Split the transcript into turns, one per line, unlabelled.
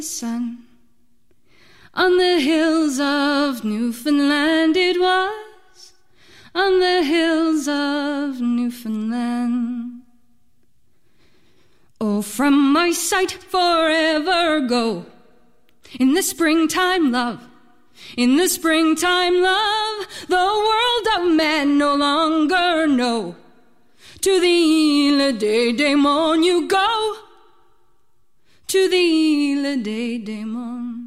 sun. On the hills of Newfoundland it was, on the hills of Newfoundland. Oh, from my sight forever go, in the springtime, love, in the springtime, love, the world of men no longer know. To the Ile des Monts you go, to the Ile des Monts.